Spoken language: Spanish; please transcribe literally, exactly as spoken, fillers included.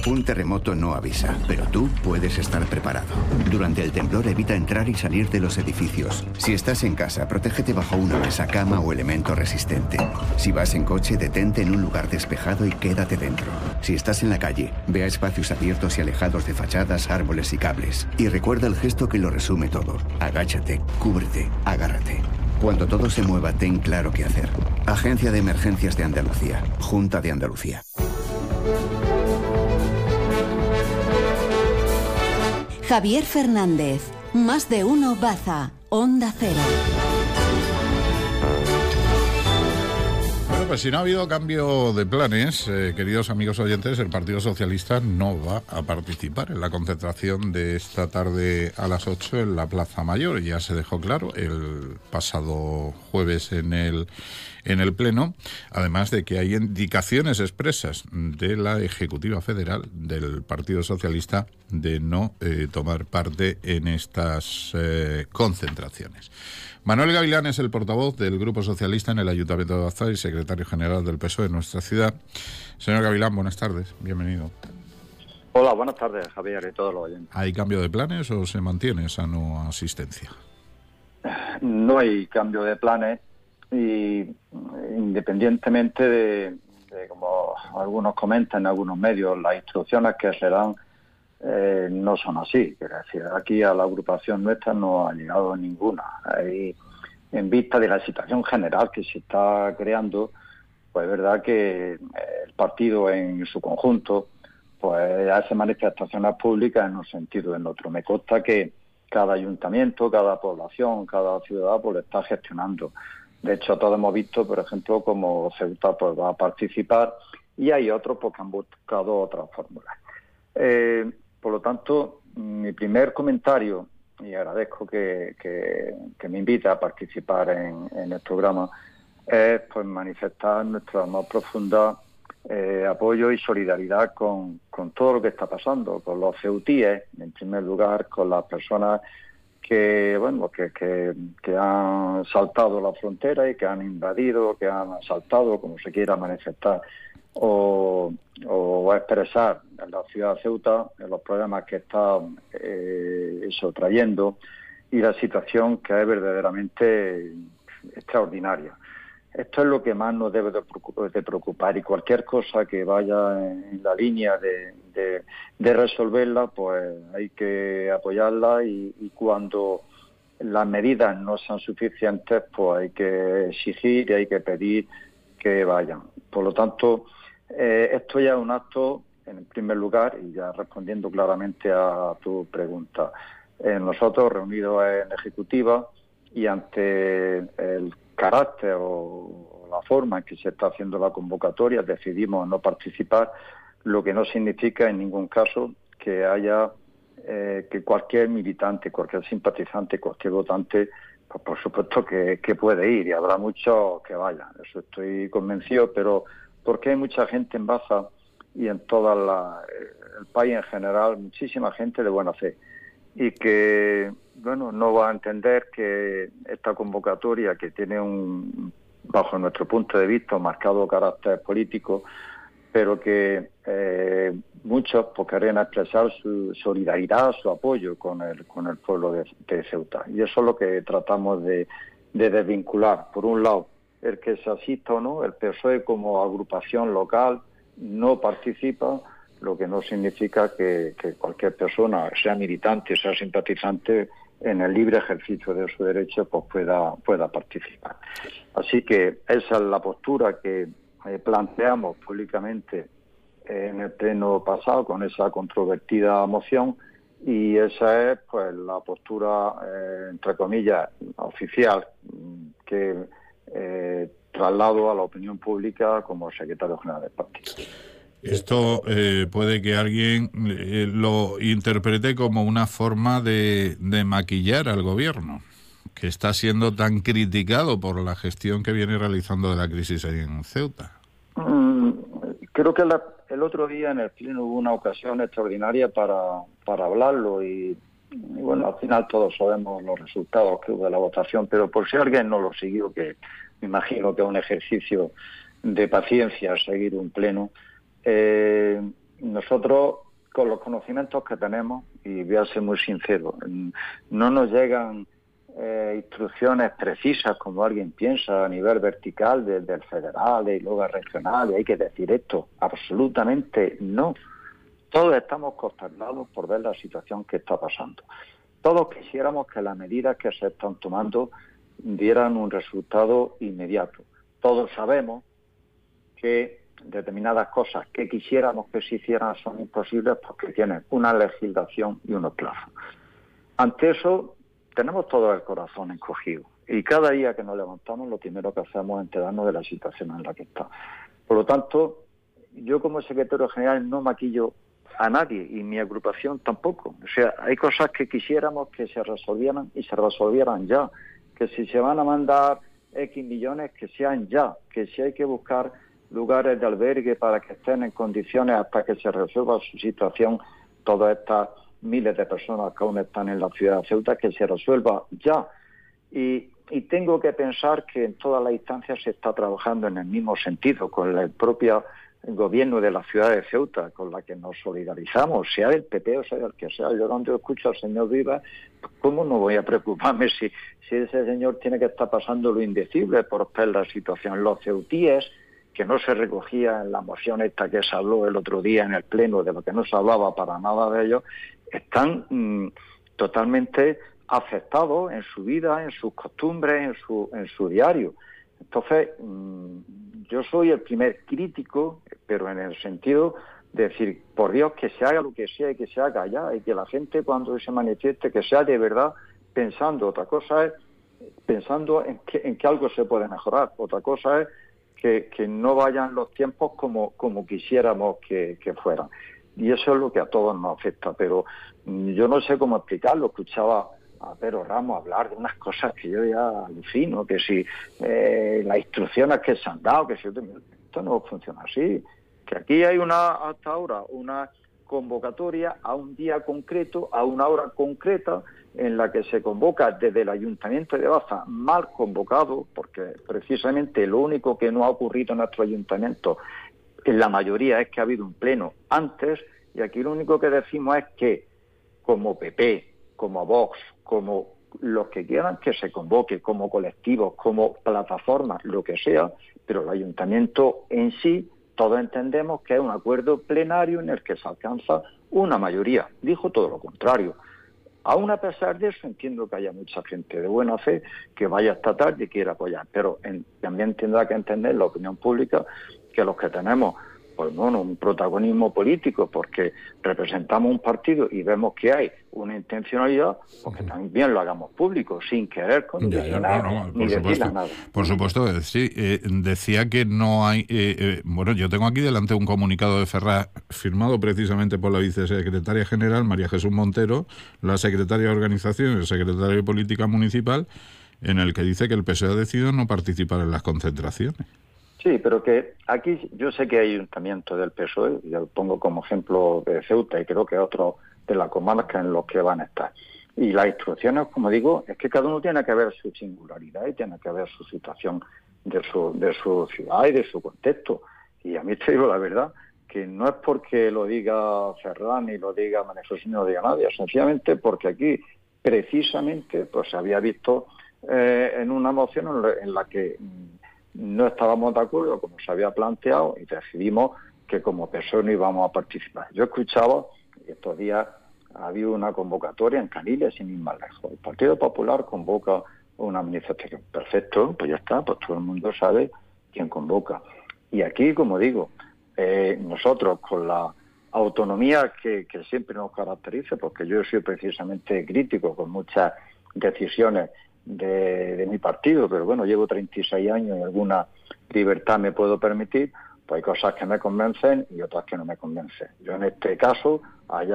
Un terremoto no avisa, pero tú puedes estar preparado. Durante el temblor evita entrar y salir de los edificios. Si estás en casa, protégete bajo una mesa, cama o elemento resistente. Si vas en coche, detente en un lugar despejado y quédate dentro. Si estás en la calle, ve a espacios abiertos y alejados de fachadas, árboles y cables. Y recuerda el gesto que lo resume todo. Agáchate, cúbrete, agárrate. Cuando todo se mueva, ten claro qué hacer. Agencia de Emergencias de Andalucía. Junta de Andalucía. Javier Fernández, Más de Uno Baza, Onda Cero. Bueno, pues si no ha habido cambio de planes, eh, queridos amigos oyentes, el Partido Socialista no va a participar en la concentración de esta tarde a las ocho en la Plaza Mayor. Ya se dejó claro el pasado jueves en el en el Pleno, además de que hay indicaciones expresas de la Ejecutiva Federal del Partido Socialista de no eh, tomar parte en estas eh, concentraciones. Manuel Gavilán es el portavoz del Grupo Socialista en el Ayuntamiento de Baza y secretario general del P S O E de nuestra ciudad. Señor Gavilán, buenas tardes, bienvenido. Hola, buenas tardes, Javier, y todos los oyentes. ¿Hay cambio de planes o se mantiene esa no asistencia? No hay cambio de planes y independientemente de, de como algunos comentan en algunos medios, las instrucciones que se dan eh, no son así. Es decir, aquí a la agrupación nuestra no ha llegado ninguna. Hay, en vista de la situación general que se está creando, pues es verdad que el partido en su conjunto pues hace manifestaciones públicas en un sentido o en otro. Me consta que cada ayuntamiento, cada población, cada ciudad pues lo está gestionando. De hecho, todos hemos visto, por ejemplo, cómo Ceuta pues, va a participar y hay otros pues, que han buscado otras fórmulas. Eh, por lo tanto, mi primer comentario, y agradezco que, que, que me invite a participar en, en el programa, es pues, manifestar nuestra más profunda eh, apoyo y solidaridad con, con todo lo que está pasando, con los ceutíes, en primer lugar, con las personas que bueno que, que, que han saltado la frontera y que han invadido, que han asaltado, como se quiera manifestar o, o expresar en la ciudad de Ceuta en los problemas que está eh, eso trayendo y la situación que es verdaderamente extraordinaria. Esto es lo que más nos debe de preocupar y cualquier cosa que vaya en la línea de, de, de resolverla, pues hay que apoyarla y, y cuando las medidas no sean suficientes, pues hay que exigir y hay que pedir que vayan. Por lo tanto, eh, esto ya es un acto, en primer lugar, y ya respondiendo claramente a tu pregunta, eh, nosotros reunidos en Ejecutiva y ante el carácter o la forma en que se está haciendo la convocatoria, decidimos no participar, lo que no significa en ningún caso que haya eh, que cualquier militante, cualquier simpatizante, cualquier votante, pues por supuesto que, que puede ir y habrá muchos que vayan, eso estoy convencido, pero porque hay mucha gente en Baza y en todo el país en general, muchísima gente de buena fe y que bueno, no va a entender que esta convocatoria, que tiene un, bajo nuestro punto de vista, un marcado carácter político, pero que eh, muchos pues, querrían expresar su solidaridad, su apoyo con el con el pueblo de, de Ceuta. Y eso es lo que tratamos de, de desvincular. Por un lado, el que se asista o no, el P S O E como agrupación local no participa, lo que no significa que, que cualquier persona, sea militante, sea simpatizante, en el libre ejercicio de su derecho, pues pueda pueda participar. Así que esa es la postura que eh, planteamos públicamente eh, en el pleno pasado con esa controvertida moción y esa es pues la postura, eh, entre comillas, oficial que eh, traslado a la opinión pública como secretario general del partido. Esto eh, puede que alguien eh, lo interprete como una forma de, de maquillar al gobierno, que está siendo tan criticado por la gestión que viene realizando de la crisis en Ceuta. Mm, creo que la, el otro día en el Pleno hubo una ocasión extraordinaria para, para hablarlo y, y bueno, al final todos sabemos los resultados que hubo de la votación, pero por si alguien no lo siguió, que me imagino que es un ejercicio de paciencia seguir un Pleno, Eh, nosotros, con los conocimientos que tenemos, y voy a ser muy sincero, no nos llegan eh, instrucciones precisas como alguien piensa a nivel vertical desde el federal y luego al regional, y hay que decir esto, absolutamente no. Todos estamos consternados por ver la situación que está pasando. Todos quisiéramos que las medidas que se están tomando dieran un resultado inmediato. Todos sabemos que determinadas cosas que quisiéramos que se hicieran son imposibles porque tienen una legislación y unos plazos. Ante eso, tenemos todo el corazón encogido y cada día que nos levantamos lo primero que hacemos es enterarnos de la situación en la que está. Por lo tanto, yo como secretario general no maquillo a nadie y mi agrupación tampoco. O sea, hay cosas que quisiéramos que se resolvieran y se resolvieran ya. Que si se van a mandar X millones, que sean ya. Que si hay que buscar lugares de albergue para que estén en condiciones hasta que se resuelva su situación, todas estas miles de personas que aún están en la ciudad de Ceuta, que se resuelva ya. Y, y tengo que pensar que en todas las instancias se está trabajando en el mismo sentido, con el propio gobierno de la ciudad de Ceuta, con la que nos solidarizamos, sea del P P o sea del que sea. Yo cuando escucho al señor Vivas, ¿cómo no voy a preocuparme si, si ese señor tiene que estar pasando lo indecible por ver la situación? Los ceutíes, que no se recogía en la moción esta que se habló el otro día en el Pleno, de lo que no se hablaba para nada de ellos, están mmm, totalmente afectados en su vida, en sus costumbres, en su, en su diario. Entonces, mmm, yo soy el primer crítico, pero en el sentido de decir, por Dios, que se haga lo que sea y que se haga ya, y que la gente cuando se manifieste, que sea de verdad pensando. Otra cosa es pensando en que, en que algo se puede mejorar. Otra cosa es Que, que no vayan los tiempos como, como quisiéramos que, que fueran. Y eso es lo que a todos nos afecta, pero yo no sé cómo explicarlo. Escuchaba a Pedro Ramos hablar de unas cosas que yo ya alucino, que si eh, las instrucciones que se han dado, que si esto no funciona así, que aquí hay una hasta ahora una convocatoria a un día concreto, a una hora concreta, en la que se convoca desde el Ayuntamiento de Baza, mal convocado, porque precisamente lo único que no ha ocurrido en nuestro ayuntamiento, en la mayoría, es que ha habido un pleno antes, y aquí lo único que decimos es que, como P P, como Vox, como los que quieran que se convoque, como colectivos, como plataformas, lo que sea, pero el ayuntamiento en sí, todos entendemos que es un acuerdo plenario en el que se alcanza una mayoría. Dijo todo lo contrario. Aún a pesar de eso, entiendo que haya mucha gente de buena fe que vaya esta tarde y quiera apoyar, pero en, también tendrá que entender la opinión pública que los que tenemos pues bueno, un protagonismo político porque representamos un partido y vemos que hay una intencionalidad, porque también lo hagamos público, sin querer condicionar no, no, ni decirle nada. Por supuesto, sí. Eh, decía que no hay... Eh, eh, bueno, yo tengo aquí delante un comunicado de Ferraz firmado precisamente por la vicesecretaria general, María Jesús Montero, la secretaria de Organización y el secretario de Política Municipal, en el que dice que el P S O E ha decidido no participar en las concentraciones. Sí, pero que aquí yo sé que hay ayuntamientos del P S O E, y lo pongo como ejemplo de Ceuta y creo que otros de las comarcas en los que van a estar. Y las instrucciones, como digo, es que cada uno tiene que ver su singularidad y tiene que ver su situación de su, de su ciudad y de su contexto. Y a mí te digo la verdad, que no es porque lo diga Ferran ni lo diga María Jesús ni lo diga nadie, sencillamente porque aquí precisamente pues se había visto eh, en una moción en la, en la que no estábamos de acuerdo como se había planteado y decidimos que como P S O E no íbamos a participar. Yo escuchaba, y estos días ha habido una convocatoria en Caniles, sin ir más lejos. El Partido Popular convoca una manifestación. Perfecto, pues ya está, pues todo el mundo sabe quién convoca. Y aquí, como digo, eh, nosotros con la autonomía que, que siempre nos caracteriza, porque yo soy precisamente crítico con muchas decisiones De, de mi partido, pero bueno, llevo treinta y seis años y alguna libertad me puedo permitir, pues hay cosas que me convencen y otras que no me convencen. Yo en este caso, allá